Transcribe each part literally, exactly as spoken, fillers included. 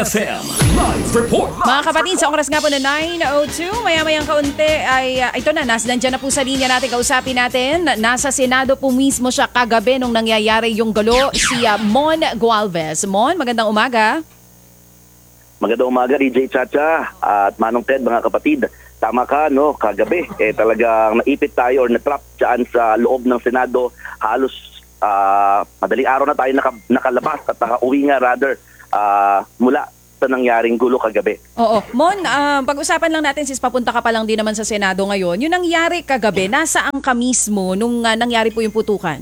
S M Live Report. Mga kapatid, sa oras nga po na nine oh two, maya-mayang kaunti ay uh, ito na, nas, nandiyan na po sa linya natin, kausapin natin. Nasa Senado po mismo siya kagabi nung nangyayari yung gulo, si uh, Mon Gualvez. Mon, magandang umaga. Magandang umaga, D J Chacha at Manong Ted, mga kapatid. Tama ka, no, kagabi, eh talagang naipit tayo or natrap dyan sa loob ng Senado. Halos uh, madaling araw na tayo naka, nakalabas at nakauwi nga rather uh, mula sa nangyaring gulo kagabi. Oo. Mon, uh, pag-usapan lang natin since papunta ka pa lang din naman sa Senado ngayon. Yung nangyari kagabi, nasaan ka mismo nung uh, nangyari po yung putukan?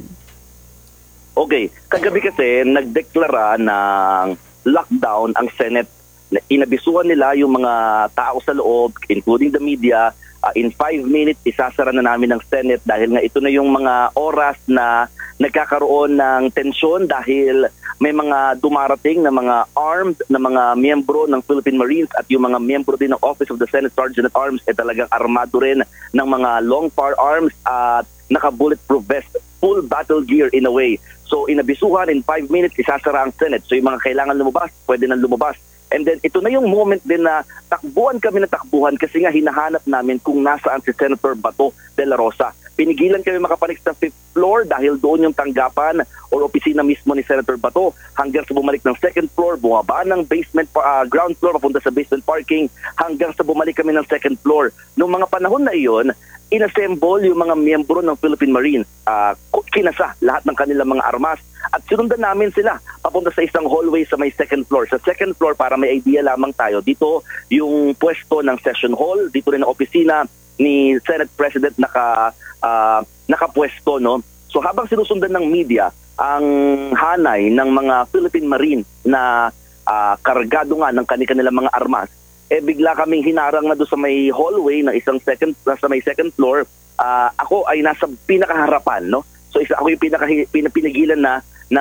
Okay, kagabi kasi nagdeklara ng lockdown ang Senate. Inabisuhan nila yung mga tao sa loob, including the media. Uh, in five minutes, isasara na namin ng Senate dahil nga ito na yung mga oras na nagkakaroon ng tensyon dahil may mga dumarating na mga armed na mga miyembro ng Philippine Marines at yung mga miyembro din ng Office of the Senate Sergeant at Arms ay eh, talagang armado rin ng mga long firearms at naka-bulletproof vest, full battle gear in a way. So inabisuhan, in five minutes, isasara ang Senate. So yung mga kailangan lumabas, pwede nang lumabas. And then ito na yung moment din na takbuhan kami na takbuhan kasi nga hinahanap namin kung nasaan si Senator Bato de la Rosa. Pinigilan kami makapanik sa fifth floor dahil doon yung tanggapan o opisina mismo ni Senator Bato hanggang sa bumalik ng second floor, bumaba ng basement, uh, ground floor papunta sa basement parking hanggang sa bumalik kami ng second floor. Noong mga panahon na iyon, inassemble yung mga miyembro ng Philippine Marines, uh, kinasa lahat ng kanilang mga armas at sinundan namin sila papunta sa isang hallway sa may second floor. Sa second floor, para may idea lamang tayo, dito yung pwesto ng session hall, dito rin ang opisina ni Senate President naka, uh, nakapwesto. No? So habang sinusundan ng media ang hanay ng mga Philippine Marine na uh, kargado nga ng kanilang mga armas, eh bigla kaming hinarang na doon sa may hallway na isang second sa may second floor. Uh, ako ay nasa pinakaharapan, no? So isa ako yung pinaka pinapigilan na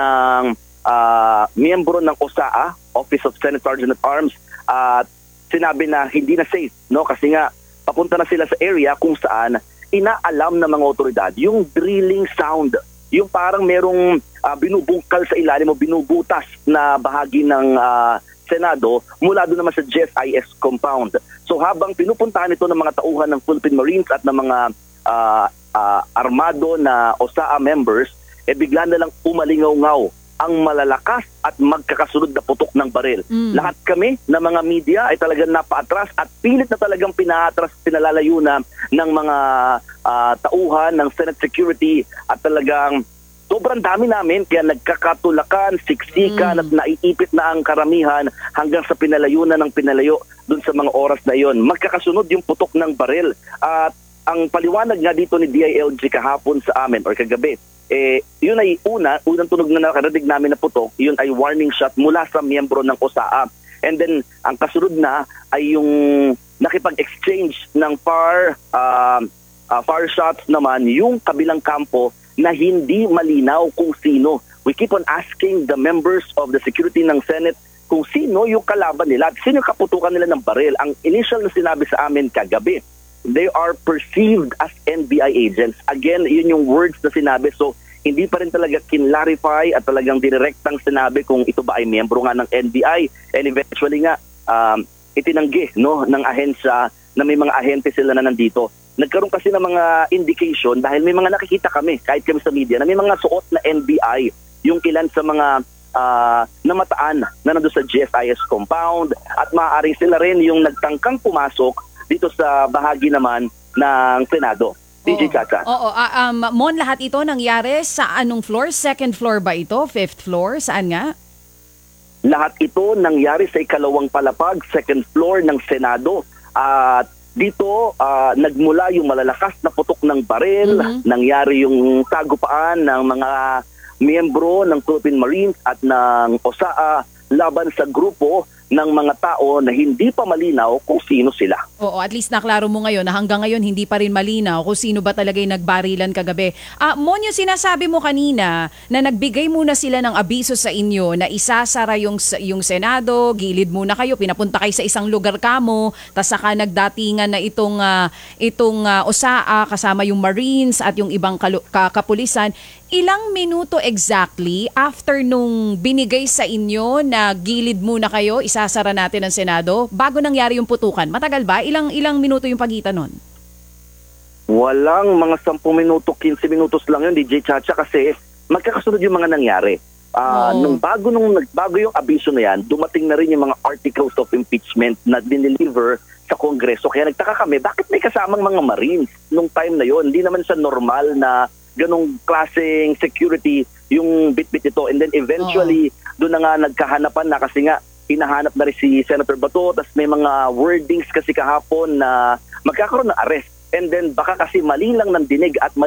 ng uh, miyembro ng O S A A, Office of Senate Sergeant at Arms, at uh, sinabi na hindi na safe, no? Kasi nga papunta na sila sa area kung saan inaalam ng mga otoridad yung drilling sound, yung parang merong uh, binubungkal sa ilalim o binubutas na bahagi ng uh, Senado mula doon naman sa G S I S compound. So habang pinupuntahan ito ng mga tauhan ng Philippine Marines at ng mga uh, uh, armado na O S A A members, eh bigla na lang umalingaw-ngaw ang malalakas at magkakasunod na putok ng baril. Mm. Lahat kami na mga media ay talagang napaatras at pilit na talagang pinaatras, pinalalayo na ng mga uh, tauhan ng Senate Security at talagang sobrang dami namin kaya nagkakatulakan, siksikan mm. at naiipit na ang karamihan hanggang sa pinalayo na ng pinalayo dun sa mga oras na iyon. Magkakasunod yung putok ng baril. At ang paliwanag nga dito ni D I L G kahapon sa amin or kagabi, eh, yun ay una, unang tunog na nakaradig namin na putok, yun ay warning shot mula sa miyembro ng O S A A. And then, ang kasunod na ay yung nakipag-exchange ng far, uh, uh, far shots naman yung kabilang kampo na hindi malinaw kung sino. We keep on asking the members of the security ng Senate kung sino yung kalaban nila at sino yung kaputukan nila ng baril. Ang initial na sinabi sa amin kagabi, they are perceived as N B I agents. Again, yun yung words na sinabi. So, hindi pa rin talaga kinlarify at talagang direktang sinabi kung ito ba ay miyembro nga ng N B I. And eventually nga, um, itinanggi no, ng ahensya na may mga ahente sila na nandito. Nagkaroon kasi ng mga indication dahil may mga nakikita kami, kahit kami sa media, na may mga suot na N B I, yung ilan sa mga uh, namataan na nandun sa G S I S compound at maaaring sila rin yung nagtangkang pumasok dito sa bahagi naman ng Senado. D J Chacha. Oo, uh, um, Mon, lahat ito nangyari sa anong floor? Second floor ba ito? Fifth floor? Saan nga? Lahat ito nangyari sa ikalawang palapag, second floor ng Senado. At uh, dito, uh, nagmula yung malalakas na putok ng baril, mm-hmm. nangyari yung tagupaan ng mga miyembro ng Philippine Marines at ng O S A A laban sa grupo ng mga tao na hindi pa malinaw kung sino sila. Oo, at least naklaro mo ngayon na hanggang ngayon hindi pa rin malinaw kung sino ba talaga yung nagbarilan kagabi. Ah, Mon, yung sinasabi mo kanina na nagbigay muna sila ng abiso sa inyo na isasara yung, yung Senado, gilid muna kayo, pinapunta kayo sa isang lugar kamo, tas saka nagdatingan na itong, uh, itong uh, O S A A kasama yung Marines at yung ibang kalu- ka- kapulisan. Ilang minuto exactly after nung binigay sa inyo na gilid muna kayo, isa isasara natin ang Senado bago nangyari yung putukan. Matagal ba? Ilang ilang minuto yung pagitan nun? Walang mga sampu minuto, quince minutos lang yun, D J Chacha, kasi magkakasunod yung mga nangyari. Ah, Oo. nung bago nung nagbago yung abiso na yan, dumating na rin yung mga articles of impeachment na dineliver sa Kongreso. Kaya nagtaka kami, bakit may kasamang mga Marines nung time na yon? Hindi naman sa normal na ganong klaseng security yung bit-bit ito. And then eventually, doon na nga nagkahanapan na kasi nga hinahanap na rin si Senator Bato, tapos may mga wordings kasi kahapon na magkakaroon ng arrest. And then baka kasi mali lang ng dinig at mali